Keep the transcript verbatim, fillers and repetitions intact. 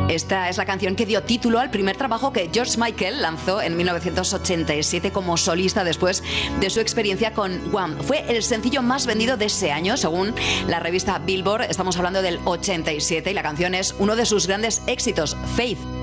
Esta es la canción que dio título al primer trabajo que George Michael lanzó en mil novecientos ochenta y siete como solista después de su experiencia con Wham. Fue el sencillo más vendido de ese año, según la revista Billboard. Estamos hablando del ochenta y siete y la canción es uno de sus grandes éxitos, Faith.